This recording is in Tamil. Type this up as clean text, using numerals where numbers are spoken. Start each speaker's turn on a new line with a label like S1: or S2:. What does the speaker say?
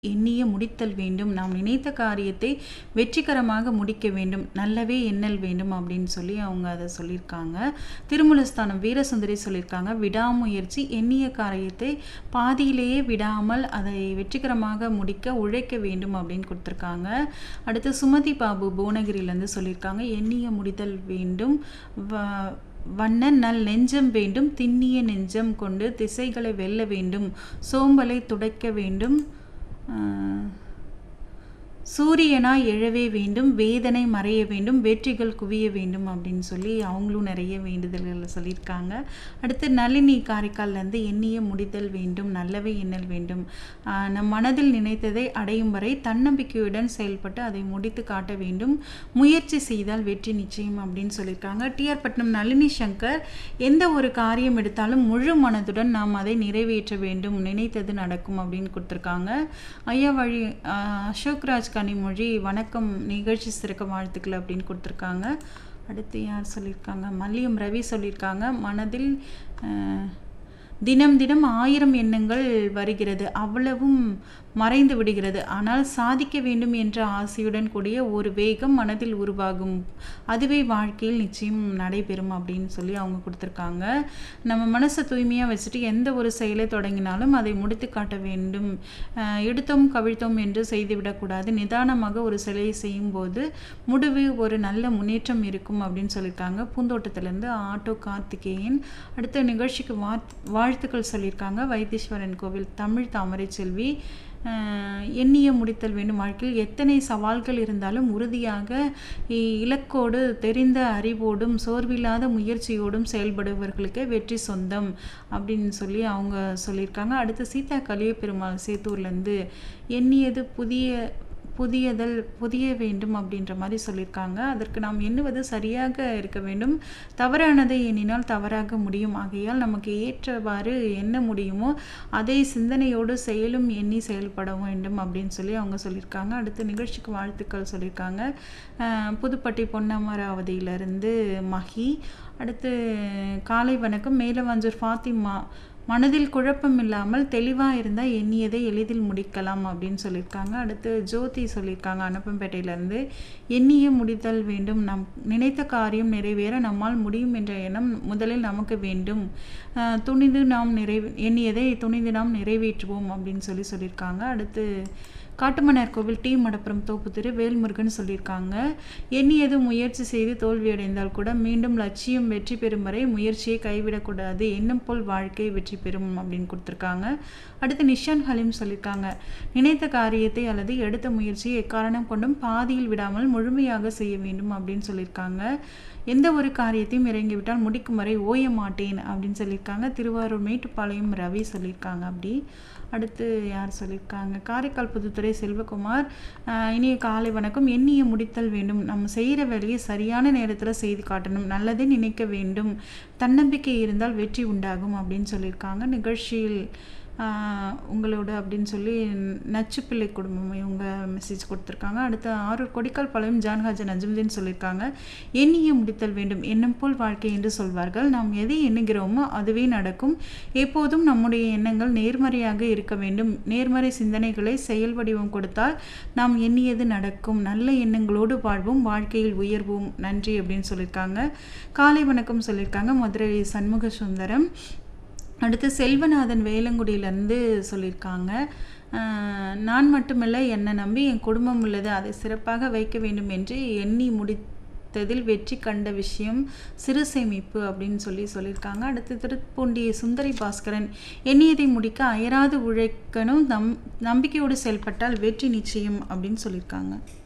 S1: எண்ணிய முடித்தல் வேண்டும். நாம் நினைத்த காரியத்தை வெற்றிகரமாக முடிக்க வேண்டும். நல்லவே எண்ணல் வேண்டும் அப்படின்னு சொல்லி அவங்க அதை சொல்லியிருக்காங்க. திருமூலஸ்தானம் வீரசுந்தரி சொல்லியிருக்காங்க. விடாமுயற்சி எண்ணிய காரியத்தை பாதியிலேயே விடாமல் அதை வெற்றிகரமாக முடிக்க உழைக்க வேண்டும் அப்படின்னு கொடுத்துருக்காங்க. அடுத்து சுமதி பாபு புவனகிரியிலேருந்து சொல்லியிருக்காங்க. எண்ணிய முடித்தல் வேண்டும். வண்ண நல் நெஞ்சம் வேண்டும். திண்ணிய நெஞ்சம் கொண்டு திசைகளை வெல்ல வேண்டும். சோம்பலை துடைக்க வேண்டும். சூரியனாய் எழவே வேண்டும். வேதனை மறைய வேண்டும். வெற்றிகள் குவிய வேண்டும் அப்படின்னு சொல்லி அவங்களும் நிறைய வேண்டுதல்களை சொல்லியிருக்காங்க. அடுத்து நளினி காரைக்கால்லேருந்து எண்ணிய முடித்தல் வேண்டும். நல்லவே எண்ணல் வேண்டும். நம் மனதில் நினைத்ததை அடையும் வரை தன்னம்பிக்கையுடன் செயல்பட்டு அதை முடித்து காட்ட வேண்டும். முயற்சி செய்தால் வெற்றி நிச்சயம் அப்படின்னு சொல்லியிருக்காங்க. டிஆர் பட்னம் நளினி சங்கர் எந்த ஒரு காரியம் எடுத்தாலும் முழு மனதுடன் நாம் அதை நிறைவேற்ற வேண்டும். நினைத்தது நடக்கும் அப்படின்னு கொடுத்துருக்காங்க. ஐயா வழி அசோக்ராஜ் கனிமொழி வணக்கம், நிகழ்ச்சி சிறக்க வாழ்த்துக்கள் அப்படின்னு கொடுத்துருக்காங்க. அடுத்து யார் சொல்லியிருக்காங்க? மல்லியம் ரவி சொல்லியிருக்காங்க. மனதில் தினம் தினம் 1000 எண்ணங்கள் வருகிறது, அவ்வளவும் மறைந்து விடுகிறது. ஆனால் சாதிக்க வேண்டும் என்ற ஆசையுடன் கூடிய ஒரு வேகம் மனதில் உருவாகும். அதுவே வாழ்க்கையில் நிச்சயம் நடைபெறும் அப்படின்னு சொல்லி அவங்க கொடுத்துருக்காங்க. நம்ம மனசை தூய்மையாக வச்சுட்டு எந்த ஒரு செயலை தொடங்கினாலும் அதை முடித்து காட்ட வேண்டும். எடுத்தோம் கவிழ்த்தோம் என்று செய்துவிடக்கூடாது. நிதானமாக ஒரு செயலை செய்யும்போது முடிவு ஒரு நல்ல முன்னேற்றம் இருக்கும் அப்படின்னு சொல்லியிருக்காங்க. பூந்தோட்டத்திலேருந்து ஆட்டோ கார்த்திகேயன். அடுத்த நிகழ்ச்சிக்கு வாழ்த்துக்கள் சொல்லியிருக்காங்க. வைத்தீஸ்வரன் கோவில் தமிழ் தாமரை செல்வி. எண்ணிய முடித்தல் வேண்டும். வாழ்க்கையில் எத்தனை சவால்கள் இருந்தாலும் உறுதியாக இலக்கோடு தெரிந்த அறிவோடும் சோர்வில்லாத முயற்சியோடும் செயல்படுபவர்களுக்கு வெற்றி சொந்தம் அப்படின்னு சொல்லி அவங்க சொல்லியிருக்காங்க. அடுத்து சீதா கலிய பெருமாள் சேத்தூர்லேருந்து எண்ணியது புதிய வேண்டும் அப்படின்ற மாதிரி சொல்லியிருக்காங்க. அதற்கு நாம் எண்ணுவது சரியாக இருக்க வேண்டும். தவறானதை எண்ணினால் தவறாக முடியும். ஆகையால் நமக்கு ஏற்றவாறு என்ன முடியுமோ அதை சிந்தனையோடு செயலும் எண்ணி செயல்பட வேண்டும் அப்படின்னு சொல்லி அவங்க சொல்லியிருக்காங்க. அடுத்த நிகழ்ச்சிக்கு வாழ்த்துக்கள் சொல்லியிருக்காங்க. புதுப்பட்டி பொன்னமராவதியிலிருந்து மஹி. அடுத்து காலை வணக்கம், மேலவாஞ்சூர் ஃபாத்திமா. மனதில் குழப்பம் இல்லாமல் தெளிவாக இருந்தால் எண்ணியதை எளிதில் முடிக்கலாம் அப்படின்னு சொல்லியிருக்காங்க. அடுத்து ஜோதி சொல்லியிருக்காங்க அனப்பம்பேட்டையிலேருந்து. எண்ணிய முடித்தல் வேண்டும். நம் நினைத்த காரியம் நிறைவேற நம்மால் முடியும் என்ற எண்ணம் முதலில் நமக்கு வேண்டும். எண்ணியதை துணிந்து நாம் நிறைவேற்றுவோம் அப்படின்னு சொல்லியிருக்காங்க. அடுத்து காட்டுமன்னார் கோவில் டி மடப்புரம் தோப்பு திரு வேல்முருகன் சொல்லியிருக்காங்க. எண்ணியது முயற்சி செய்து தோல்வியடைந்தால் கூட மீண்டும் லட்சியம் வெற்றி பெறும் வரை முயற்சியை கைவிடக்கூடாது. எண்ணம் போல் வாழ்க்கை வெற்றி பெறும் அப்படின்னு கொடுத்துருக்காங்க. அடுத்து நிஷான் ஹலீம் சொல்லியிருக்காங்க. நினைத்த காரியத்தை அல்லது எடுத்த முயற்சியை எக்காரணம் கொண்டும் பாதியில் விடாமல் முழுமையாக செய்ய வேண்டும் அப்படின்னு சொல்லியிருக்காங்க. எந்த ஒரு காரியத்தையும் இறங்கிவிட்டால் முடிக்கும் வரை ஓய மாட்டேன் அப்படின்னு சொல்லியிருக்காங்க. திருவாரூர் மேட்டுப்பாளையம் ரவி சொல்லியிருக்காங்க. அப்படி அடுத்து யார் சொல்லியிருக்காங்க? காரைக்கால் புதுத்துறை செல்வகுமார். இனிய காலை வணக்கம். எண்ணிய முடித்தல் வேண்டும். நம்ம செய்கிற வேலையை சரியான நேரத்தில் செய்து காட்டணும். நல்லதே நினைக்க வேண்டும். தன்னம்பிக்கை இருந்தால் வெற்றி உண்டாகும் அப்படின்னு சொல்லியிருக்காங்க. நிகழ்ச்சியில் உங்களோட அப்படின்னு சொல்லி நச்சுப்பிள்ளை குடும்பம் இவங்க மெசேஜ் கொடுத்துருக்காங்க. அடுத்து ஆரூர் கொடிக்கால் பாளையம் ஜான்ஹாஜன் நஜமுதீன் சொல்லியிருக்காங்க. எண்ணிய முடித்தல் வேண்டும். எண்ணம் போல் வாழ்க்கை என்று சொல்வார்கள். நாம் எதை எண்ணுகிறோமோ அதுவே நடக்கும். எப்போதும் நம்முடைய எண்ணங்கள் நேர்மறையாக இருக்க வேண்டும். நேர்மறை சிந்தனைகளை செயல் வடிவம் கொடுத்தால் நாம் எண்ணியது நடக்கும். நல்ல எண்ணங்களோடு வாழ்வோம், வாழ்க்கையில் உயர்வோம். நன்றி அப்படின்னு சொல்லியிருக்காங்க. காலை வணக்கம் சொல்லியிருக்காங்க மதுரை சண்முக சுந்தரம். அடுத்து செல்வநாதன் வேலங்குடியிலேருந்து சொல்லியிருக்காங்க. நான் மட்டுமல்ல, என்னை நம்பி என் குடும்பம் உள்ளது, அதை சிறப்பாக வைக்க வேண்டும் என்று எண்ணி முடித்ததில் வெற்றி கண்ட விஷயம் சிறு சேமிப்பு அப்படின்னு சொல்லியிருக்காங்க. அடுத்து திருப்பூண்டி சுந்தரி பாஸ்கரன். எண்ணியதை முடிக்க அயராது உழைக்கணும். நம்பிக்கையோடு செயல்பட்டால் வெற்றி நிச்சயம் அப்படின்னு சொல்லியிருக்காங்க.